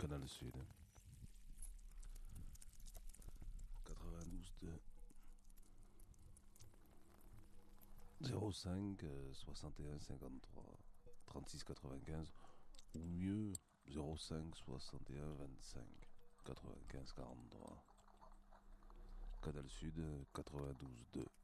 Canal Sud. 92 05 61 53 36 95 ou mieux 05 61 25 95 43. Canal Sud 92 2.